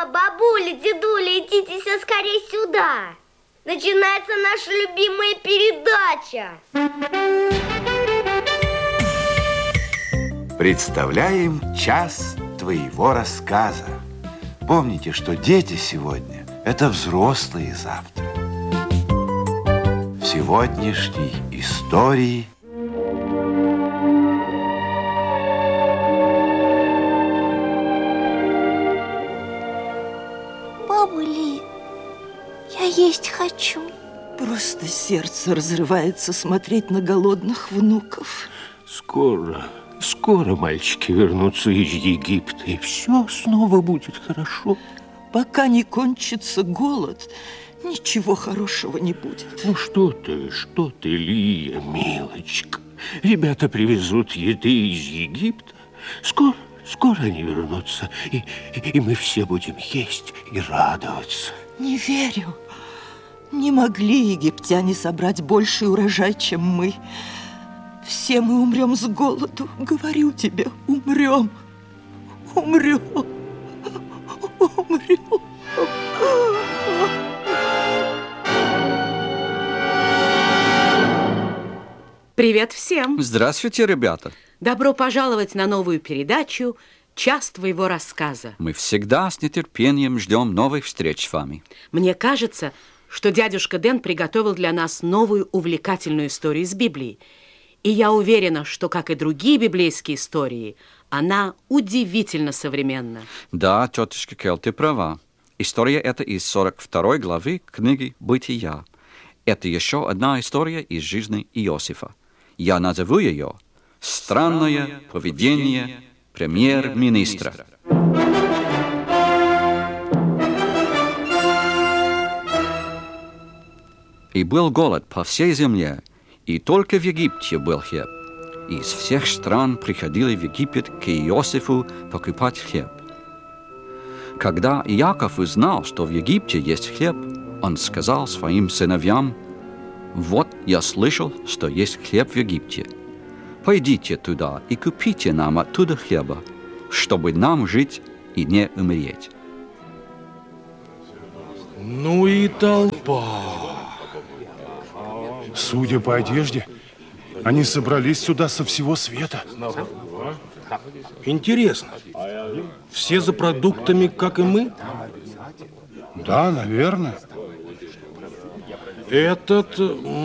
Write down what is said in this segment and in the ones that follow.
бабуля, дедуля, идите все скорее сюда. Начинается наша любимая передача. Представляем час твоего рассказа. Помните, что дети сегодня – это взрослые завтра. В сегодняшней истории Бабули, я есть хочу. Просто сердце разрывается смотреть на голодных внуков. Скоро мальчики вернутся из Египта, и все снова будет хорошо. Пока не кончится голод, ничего хорошего не будет. Ну что ты, Лия, милочка. Ребята привезут еды из Египта. Скоро они вернутся, и мы все будем есть и радоваться. Не верю. Не могли египтяне собрать больший урожай, чем мы. Все мы умрем с голоду. Говорю тебе, умрем. Привет всем! Здравствуйте, ребята! Добро пожаловать на новую передачу «Час твоего рассказа». Мы всегда с нетерпением ждем новых встреч с вами. Мне кажется, что дядюшка Дэн приготовил для нас новую увлекательную историю из Библии. И я уверена, что, как и другие библейские истории, она удивительно современна. Да, тетушка Кел, ты права. История эта из 42 главы книги «Бытия». Это еще одна история из жизни Иосифа. Я назову ее «Странное поведение премьер-министра». И был голод по всей земле, и только в Египте был хлеб. Из всех стран приходили в Египет к Иосифу покупать хлеб. Когда Иаков узнал, что в Египте есть хлеб, он сказал своим сыновьям: «Вот я слышал, что есть хлеб в Египте. Пойдите туда и купите нам оттуда хлеба, чтобы нам жить и не умереть». Ну и толпа. Судя по одежде, они собрались сюда со всего света. Интересно, все за продуктами, как и мы? Да, наверное. Этот,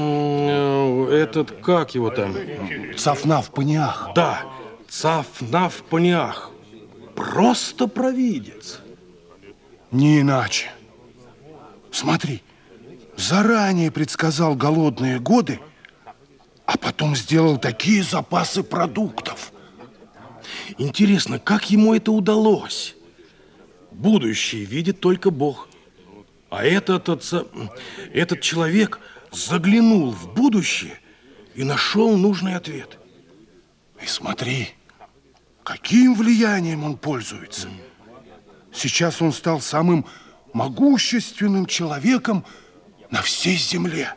как его там? Цафнав-Паниах. Да, Цафнав-Паниах. Просто провидец. Не иначе. Смотри, заранее предсказал голодные годы, а потом сделал такие запасы продуктов. Интересно, как ему это удалось? Будущее видит только Бог. А этот человек заглянул в будущее и нашел нужный ответ. И смотри, каким влиянием он пользуется. Сейчас он стал самым могущественным человеком на всей земле.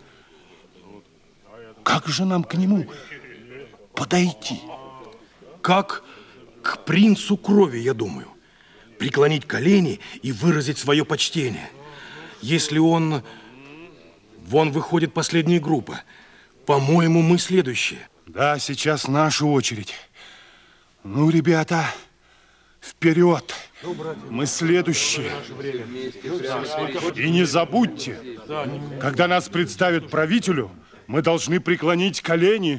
Как же нам к нему подойти? Как к принцу крови, я думаю. Преклонить колени и выразить свое почтение. Если он... Вон выходит последняя группа. По-моему, мы следующие. Да, сейчас наша очередь. Ну, ребята, вперед. Мы следующие. И не забудьте, когда нас представят правителю, мы должны преклонить колени.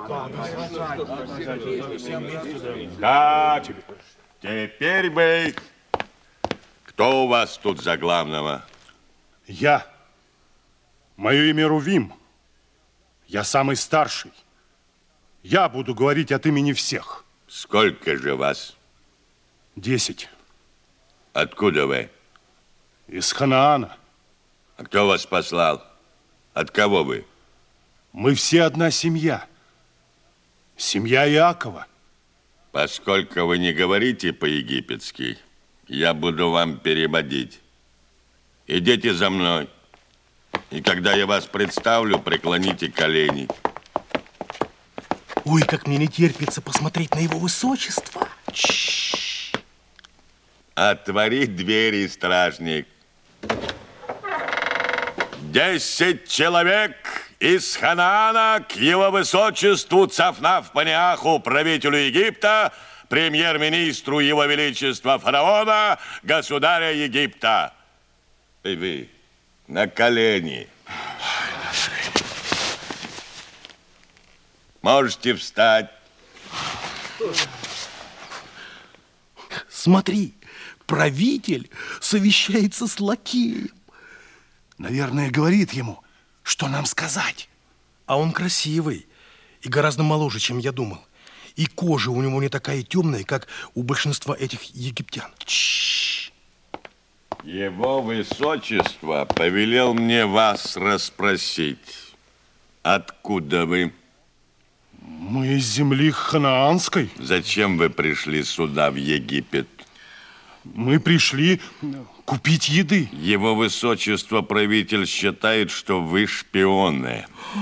Да, теперь бы... Кто у вас тут за главного? Я. Мое имя Рувим. Я самый старший. Я буду говорить от имени всех. Сколько же вас? 10. Откуда вы? Из Ханаана. А кто вас послал? От кого вы? Мы все одна семья. Семья Иакова. Поскольку вы не говорите по-египетски, я буду вам переводить. Идите за мной. И когда я вас представлю, преклоните колени. Ой, как мне не терпится посмотреть на его высочество. Отвори двери, стражник. 10 человек из Ханаана к его высочеству Цафнаф-Панеаху, правителю Египта, премьер-министру его величества фараона, государя Египта. И вы на колени. Можете встать. Смотри, правитель совещается с лакеем. Наверное, говорит ему, что нам сказать. А он красивый и гораздо моложе, чем я думал. И кожа у него не такая темная, как у большинства этих египтян. Его высочество повелел мне вас расспросить. Откуда вы? Мы из земли ханаанской. Зачем вы пришли сюда, в Египет? Мы пришли купить еды. Его высочество правитель считает, что вы шпионы.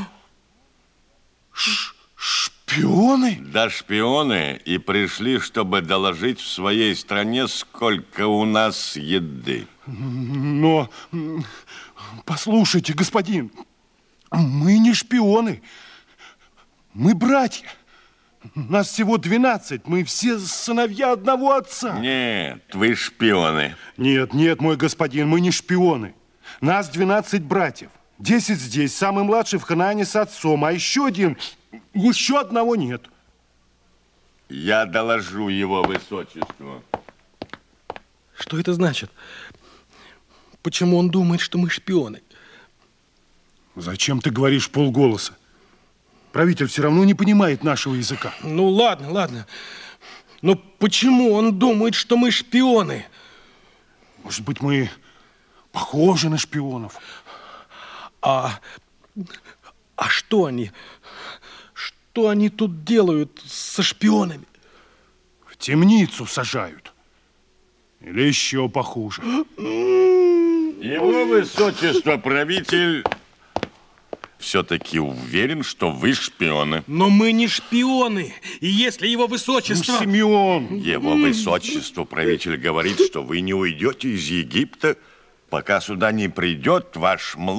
Шпионы? Да, шпионы. И пришли, чтобы доложить в своей стране, сколько у нас еды. Но, послушайте, господин, мы не шпионы. Мы братья. Нас всего 12. Мы все сыновья одного отца. Нет, вы шпионы. Нет, нет, мой господин, мы не шпионы. Нас 12 братьев. 10 здесь, самый младший в Ханаане с отцом, а еще одного нет. Я доложу его высочеству. Что это значит? Почему он думает, что мы шпионы? Зачем ты говоришь полголоса? Правитель все равно не понимает нашего языка. Ну, ладно, ладно. Но почему он думает, что мы шпионы? Может быть, мы похожи на шпионов? А что они? Что они тут делают со шпионами? В темницу сажают. Или еще похуже. Его высочество правитель все-таки уверен, что вы шпионы. Но мы не шпионы. И если его высочество... Симеон! Его высочество правитель говорит, что вы не уйдете из Египта, пока сюда не придет ваш младший